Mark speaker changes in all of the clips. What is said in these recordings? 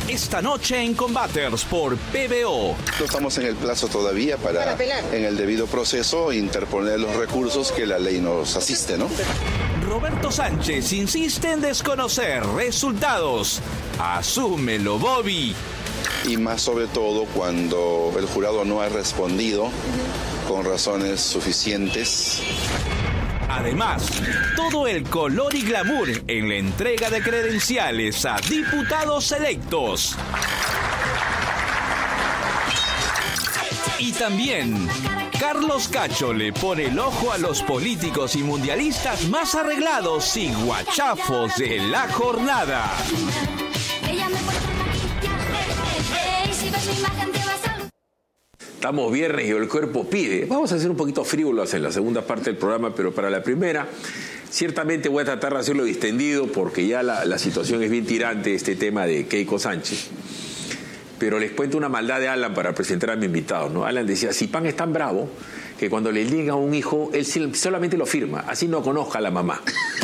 Speaker 1: Esta noche en Combaters por PBO.
Speaker 2: No estamos en el plazo todavía para en el debido proceso, interponer los recursos que la ley nos asiste, ¿no?
Speaker 1: Roberto Sánchez insiste en desconocer resultados. Asúmelo, Bobby.
Speaker 2: Y más sobre todo cuando el jurado no ha respondido con razones suficientes.
Speaker 1: Además, todo el color y glamour en la entrega de credenciales a diputados electos. Y también, Carlos Cacho le pone el ojo a los políticos y mundialistas más arreglados y guachafos de la jornada.
Speaker 3: Estamos viernes y el cuerpo pide. Vamos a ser un poquito frívolos en la segunda parte del programa, pero para la primera, ciertamente voy a tratar de hacerlo distendido porque ya la situación es bien tirante, este tema de Keiko Sánchez. Pero les cuento una maldad de Alan para presentar a mi invitado, ¿no? Alan decía, Zipán es tan bravo que cuando le llega a un hijo, él solamente lo firma, así no conozca a la mamá.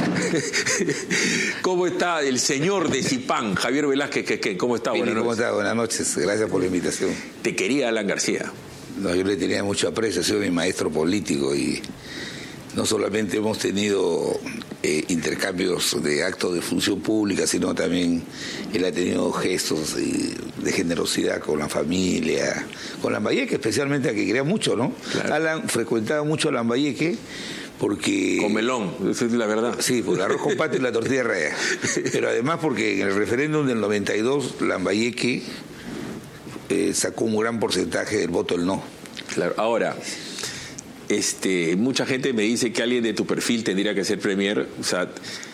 Speaker 3: ¿Cómo está el señor de Zipán, Javier Velázquez? ¿Cómo está?
Speaker 4: Buenas noches. ¿Cómo está? Buenas noches. Gracias por la invitación.
Speaker 3: Te quería Alan García.
Speaker 4: No, yo le tenía mucho aprecio, ha sido mi maestro político y no solamente hemos tenido intercambios de actos de función pública, sino también él ha tenido gestos de generosidad con la familia, con Lambayeque, especialmente a que quería mucho, ¿no? Claro. Alan frecuentaba mucho a Lambayeque porque...
Speaker 3: Con melón, esa es la verdad.
Speaker 4: Sí, por el arroz con pato y la tortilla raya. Pero además porque en el referéndum del 92, Lambayeque sacó un gran porcentaje del voto del no.
Speaker 3: Claro, ahora... mucha gente me dice que alguien de tu perfil tendría que ser premier. O sea,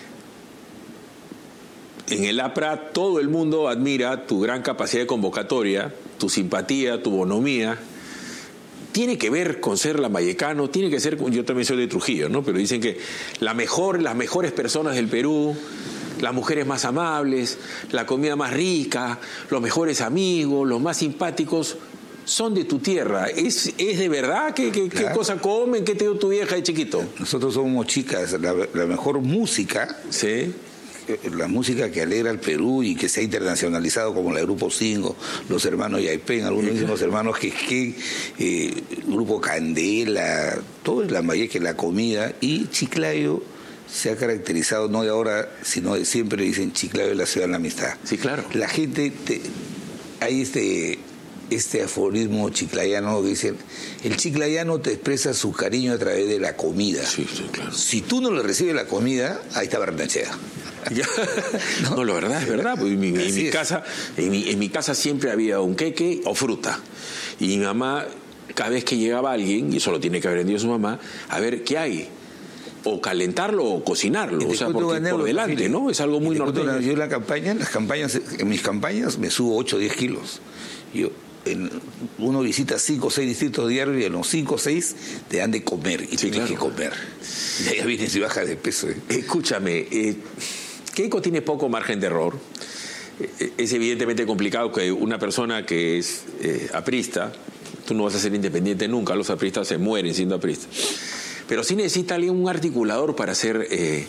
Speaker 3: en el APRA todo el mundo admira tu gran capacidad de convocatoria, tu simpatía, tu bonomía. Tiene que ver con ser lambayecano, tiene que ser, yo también soy de Trujillo, ¿no? Pero dicen que las mejores personas del Perú, las mujeres más amables, la comida más rica, los mejores amigos, los más simpáticos, son de tu tierra. ¿Es de verdad? ¿Qué cosa comen? ¿Qué te dio tu vieja de chiquito?
Speaker 4: Nosotros somos chicas. La mejor música,
Speaker 3: ¿sí?
Speaker 4: La música que alegra al Perú y que se ha internacionalizado, como la Grupo Cinco, los hermanos Yaipen, algunos dicen los hermanos Grupo Candela, todo es Lambayeque, la comida. Y Chiclayo se ha caracterizado, no de ahora, sino de siempre, dicen Chiclayo es la ciudad de la amistad.
Speaker 3: Sí, claro.
Speaker 4: La gente, hay este aforismo chiclayano que dice, el chiclayano te expresa su cariño a través de la comida.
Speaker 3: Sí, claro.
Speaker 4: Si tú no le recibes la comida, ahí está Barnechea.
Speaker 3: No, la verdad es verdad. Pues en mi casa siempre había un queque o fruta. Y mi mamá, cada vez que llegaba alguien, y eso lo tiene que haber vendido su mamá, a ver qué hay. O calentarlo o cocinarlo, o sea, porque por delante, ¿no? Es algo muy norteño.
Speaker 4: Yo en mis campañas me subo 8 o 10 kilos. Uno visita 5 o 6 distritos diarios y en los 5 o 6 te dan de comer y tienes que comer. Y ahí vienes y bajas de peso.
Speaker 3: Escúchame, Keiko tiene poco margen de error. Es evidentemente complicado que una persona que es aprista, tú no vas a ser independiente nunca, los apristas se mueren siendo apristas. Pero sí necesita alguien, un articulador para ser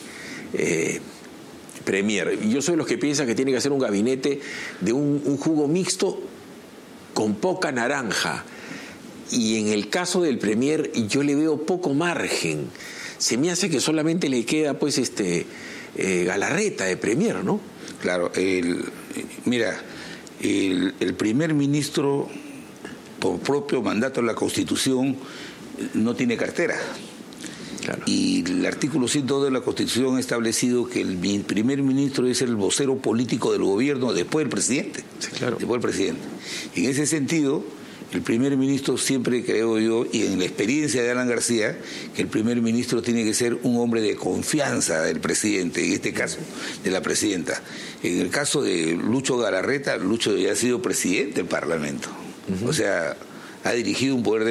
Speaker 3: premier. Yo soy de los que piensan que tiene que hacer un gabinete de un jugo mixto con poca naranja. Y en el caso del premier yo le veo poco margen. Se me hace que solamente le queda pues Galarreta de premier, ¿no?
Speaker 4: Claro, mira, el primer ministro, por propio mandato de la Constitución, no tiene cartera. Claro. Y el artículo 102 de la Constitución ha establecido que el primer ministro es el vocero político del gobierno después del presidente.
Speaker 3: Sí, claro.
Speaker 4: Después del presidente. En ese sentido, el primer ministro siempre creo yo, y en la experiencia de Alan García, que el primer ministro tiene que ser un hombre de confianza del presidente, en este caso de la presidenta. En el caso de Lucho Galarreta, Lucho ya ha sido presidente del Parlamento. O sea, ha dirigido un poder de